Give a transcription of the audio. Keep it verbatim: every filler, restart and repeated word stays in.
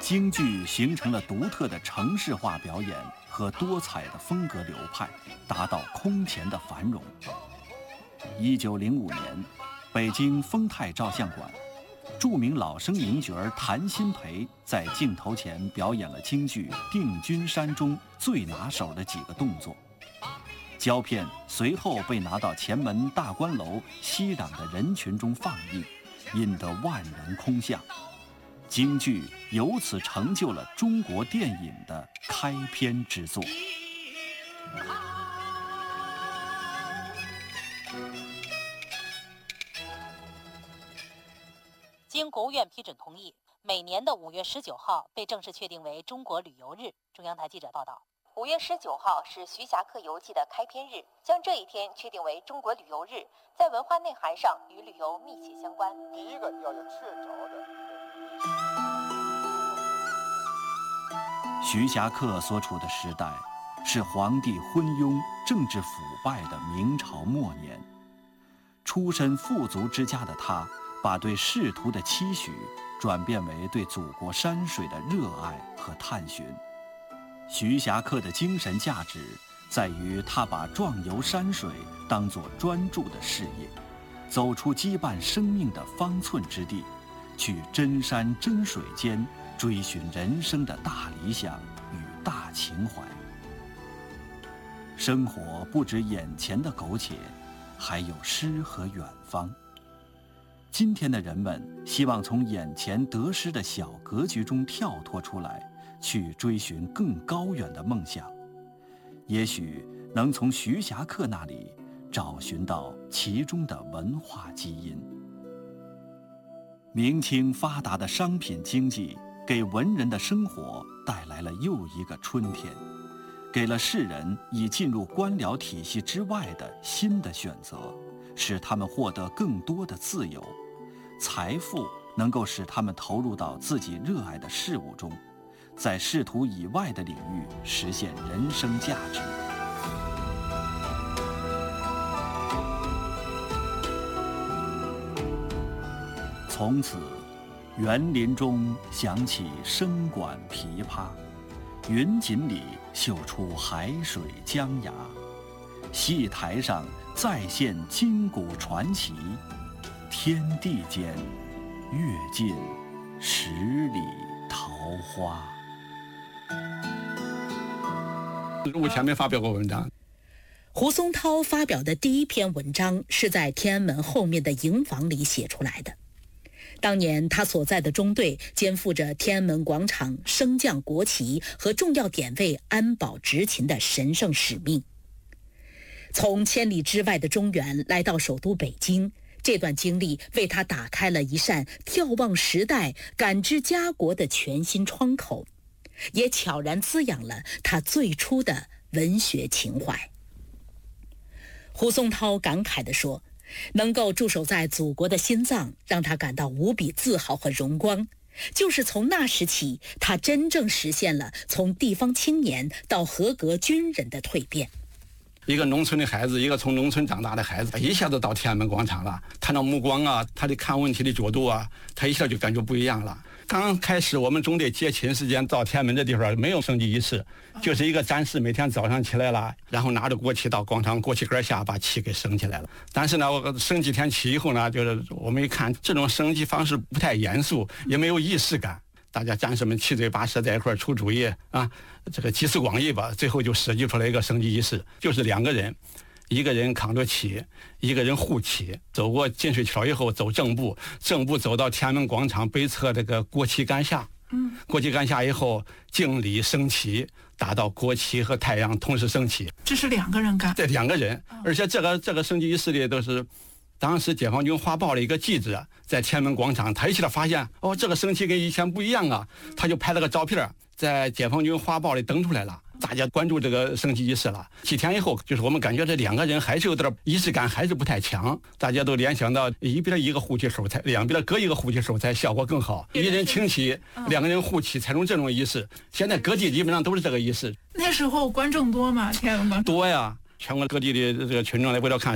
京剧形成了独特的城市化表演和多彩的风格流派，达到空前的繁荣。一九零五年，北京丰泰照相馆，著名老生名角谭鑫培在镜头前表演了京剧《定军山》中最拿手的几个动作。胶片随后被拿到前门大观楼熙攘的人群中放映，引得万人空巷。京剧由此成就了中国电影的开篇之作。 经国务院批准同意，每年的五月十九号被正式确定为中国旅游日。中央台记者报道，五月十九号是《徐霞客游记》的开篇日，将这一天确定为中国旅游日，在文化内涵上与旅游密切相关。 第一个要有确凿的。 徐霞客所处的时代是皇帝昏庸、政治腐败的明朝末年。出身富足之家的他，把对仕途的期许转变为对祖国山水的热爱和探寻。徐霞客的精神价值在于他把壮游山水当作专注的事业，走出羁绊生命的方寸之地，去真山真水间追寻人生的大理想与大情怀。生活不止眼前的苟且，还有诗和远方。今天的人们希望从眼前得失的小格局中跳脱出来，去追寻更高远的梦想，也许能从徐霞客那里找寻到其中的文化基因。明清发达的商品经济给文人的生活带来了又一个春天，给了世人以进入官僚体系之外的新的选择，使他们获得更多的自由。财富能够使他们投入到自己热爱的事物中，在仕途以外的领域实现人生价值。从此，园林中响起笙管琵琶，云锦里秀出海水江崖，戏台上再现今古传奇，天地间阅尽十里桃花。 我前面发表过文章， 胡松涛发表的第一篇文章是在天安门后面的营房里写出来的。当年他所在的中队肩负着天安门广场升降国旗和重要点位安保执勤的神圣使命。从千里之外的中原来到首都北京，这段经历为他打开了一扇眺望时代、感知家国的全新窗口，也悄然滋养了他最初的文学情怀。胡松涛感慨地说，能够驻守在祖国的心脏，让他感到无比自豪和荣光。就是从那时起，他真正实现了从地方青年到合格军人的蜕变。 一个农村的孩子，一个从农村长大的孩子，一下子到天安门广场了，他的目光啊，他的看问题的角度啊，他一下就感觉不一样了。刚开始我们中队接勤时间到天安门这地方没有升旗仪式，就是一个战士每天早上起来了，然后拿着国旗到广场国旗杆下把旗给升起来了。但是呢，我升几天旗以后呢，就是我们一看这种升旗方式不太严肃，也没有仪式感。大家战士们七嘴八舌在一块出主意啊，这个集思广益吧，最后就设计出来一个升旗仪式，就是两个人，一个人扛着旗，一个人护旗，走过金水桥以后走正步，正步走到天安门广场北侧这个国旗杆下，嗯，国旗杆下以后敬礼升旗，达到国旗和太阳同时升起。 这是两个人干？ 对，两个人，而且这个这个升旗仪式里都是。当时解放军画报的一个记者在天安门广场，他一起来发现，哦，这个升旗跟以前不一样啊，他就拍了个照片，在解放军画报里登出来了，大家关注这个升旗仪式了。几天以后，就是我们感觉这两个人还是有点仪式感，还是不太强，大家都联想到一边一个护旗手才，两边各一个护旗手才效果更好，一人擎旗，两个人护旗，采用这种仪式。现在各地基本上都是这个仪式。 那时候观众多吗？天安门广场多呀，全国各地的这个群众来为了看